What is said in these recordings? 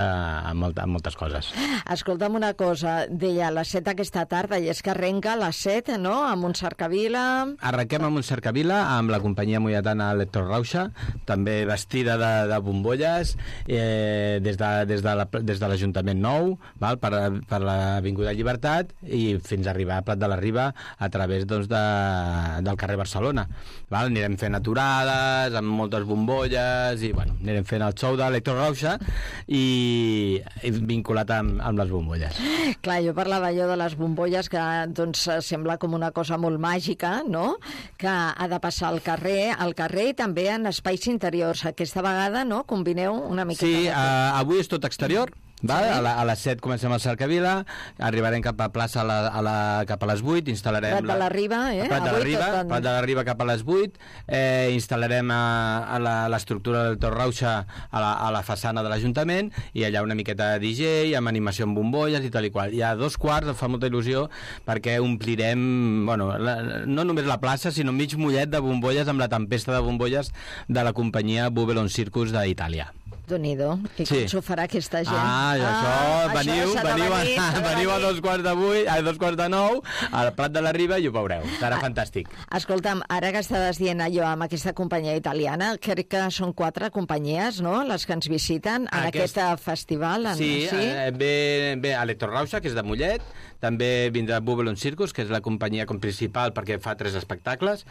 moltes coses. Escolta'm una cosa, deia a les 7 aquesta tarda, i és que arrenca a les 7, no?, a Montcercavila. Arrenquem a Montcercavila amb la companyia molletana Electro Rauxa, també vestida de bombolles, des de l'Ajuntament Nou, val? Per l'Avinguda Llibertat, i fins a arribar a Prat de la Riba a través del carrer Barcelona. Val? Anirem fent aturades amb moltes bombolles i anirem fent el show d'Electro Rauxa i vinculat amb les bombolles. Clar, jo parlava allò de les bombolles que doncs sembla com una cosa molt màgica, no?, que ha de passar al carrer i també en espais interiors. Aquesta vegada, no?, combineu una miqueta. Sí, avui és tot exterior. Val? Sí. A les 7 comencem a Cercavila, arribarem cap a plaça cap a les 8, instal·larem... Prat de la Riba, Prat de la Riba cap a les 8, instal·larem l'estructura del Tor Rauxa a la façana de l'Ajuntament, i allà una miqueta de DJ, amb animació amb bombolles i tal i qual. I a 2:15 em fa molta il·lusió perquè omplirem, no només la plaça, sinó mig mollet de bombolles amb la tempesta de bombolles de la companyia Babylon Circus d'Itàlia. Déu-n'hi-do. I com s'ho farà aquesta gent? Veniu a 8:45, al Prat de la Riba, i ho veureu. Serà fantàstic. Escolta'm, ara que estaves dient allò amb aquesta companyia italiana, crec que són 4 companyies, no?, les que ens visiten en aquest festival. Sí, ve Electro Rauxa, que és de Mollet, també vindrà Babylon Circus, que és la companyia principal perquè fa 3 espectacles.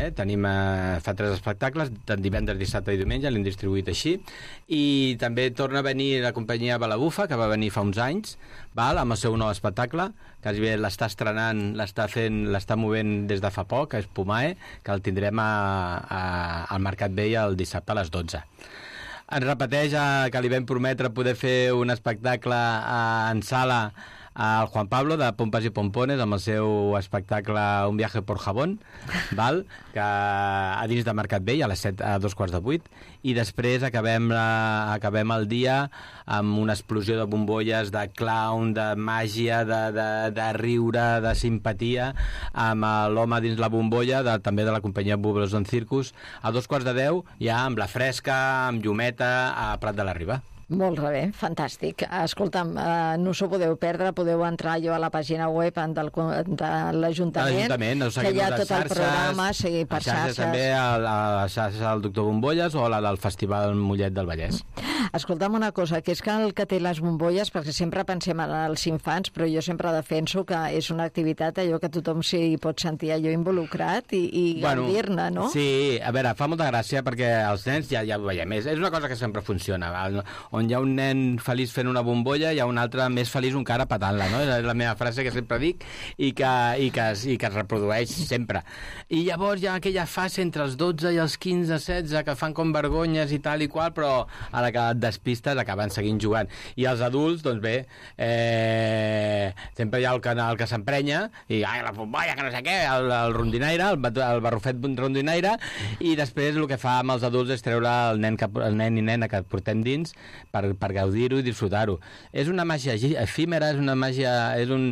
Fa 3 espectacles, tant divendres, dissabte i diumenge, l'hem distribuït així. I també torna a venir la companyia Balabufa, que va venir fa uns anys, amb el seu nou espectacle, que l'està estrenant, l'està movent des de fa poc, que és Pumae, que el tindrem al Mercat Vell el dissabte a les 12. Ens repeteix que li vam prometre poder fer un espectacle en sala al Juan Pablo de Pompas i Pompones amb el seu espectacle Un viaje por Jabón, que a dins de Mercat Vell a les 7, a 7:15, i després acabem el dia amb una explosió de bombolles, de clown, de màgia, de riure, de simpatia, amb l'home dins la bombolla, també de la companyia Babylon Circus, a 9:15, ja amb la fresca, amb llumeta, a Prat de la Riba. Molt bé, fantàstic. Escolta'm, no us ho podeu perdre, podeu entrar a la pàgina web de l'Ajuntament, que hi ha tot el programa, seguir per xarxes. També a la xarxa del Doctor Bombolles o a la del Festival Mollet del Vallès. Escolta'm una cosa, que és que el que té les bombolles, perquè sempre pensem en els infants, però jo sempre defenso que és una activitat allò que tothom s'hi pot sentir allò involucrat i gaudir-ne, no? Sí, a veure, fa molta gràcia perquè els nens ja ho veiem, és una cosa que sempre funciona, on hi ha un nen feliç fent una bombolla, hi ha un altre més feliç encara patant-la, no? És la meva frase que sempre dic i que es reprodueix sempre. I llavors hi ha aquella fase entre els 12 i els 15, 16, que fan com vergonyes i tal i qual, però a la que et despistes acaben seguint jugant. I els adults, doncs bé, sempre hi ha el que s'emprenya i la bombolla, que no sé què, el rondinaire, el barrufet rondinaire, i després el que fa amb els adults és treure el nen i nena que portem dins per gaudir-ho i disfrutar-ho. És una màgia efímera, és una màgia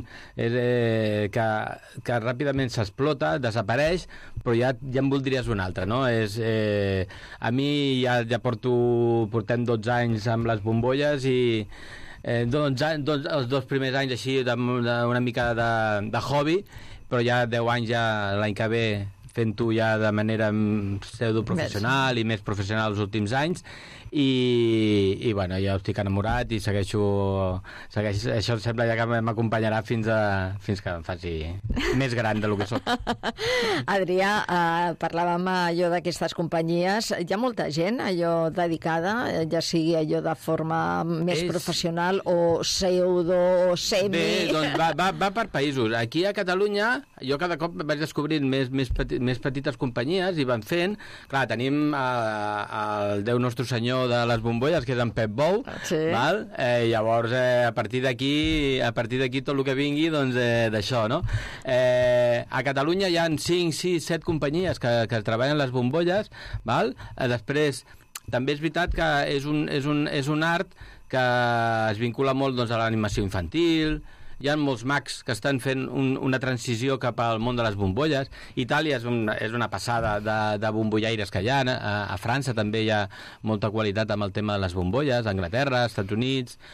que ràpidament s'explota, desapareix, però ja en voldries una altra, no? A mi ja portem 12 anys amb les bombolles i els 2 primers anys així una mica de hobby, però ja 10 anys l'any que ve fent-ho ja de manera pseudoprofessional i més professional els últims anys, i bueno, jo estic enamorat i segueixo, això em sembla ja que m'acompanyarà fins que em faci més gran del que soc. Adrià, parlàvem allò d'aquestes companyies, hi ha molta gent allò dedicada, ja sigui allò de forma més professional o pseudo o semi? Bé, doncs va per països. Aquí a Catalunya jo cada cop vaig descobrint més petites companyies i van fent, clar, tenim el Déu Nostre Senyor de les bombolles, que és en Pep Bou, val? Llavors a partir d'aquí tot el que vingui, doncs d'això, no? A Catalunya hi ha 5, 6, 7 companyies que treballen les bombolles, val? Després també és veritat que és un art que es vincula molt, doncs, a l'animació infantil, hi ha molts mags que estan fent una transició cap al món de les bombolles. Itàlia és una passada de bombollaires que hi ha. A França també hi ha molta qualitat amb el tema de les bombolles, a Anglaterra, als Estats Units,